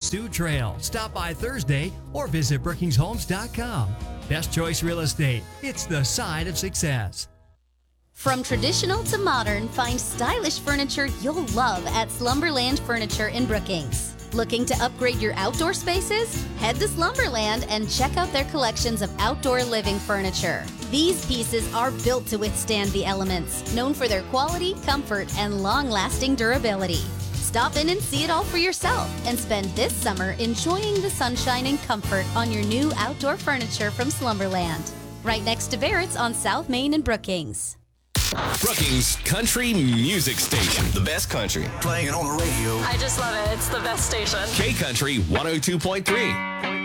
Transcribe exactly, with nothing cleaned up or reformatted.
Sioux Trail. Stop by Thursday or visit brookings homes dot com. Best Choice Real Estate. It's the sign of success. From traditional to modern, find stylish furniture you'll love at Slumberland Furniture in Brookings. Looking to upgrade your outdoor spaces? Head to Slumberland and check out their collections of outdoor living furniture. These pieces are built to withstand the elements, known for their quality, comfort, and long-lasting durability. Stop in and see it all for yourself and spend this summer enjoying the sunshine and comfort on your new outdoor furniture from Slumberland. Right next to Barrett's on South Main in Brookings. Brookings Country Music Station. The best country. Playing it on the radio. I just love it. It's the best station. K Country one oh two point three.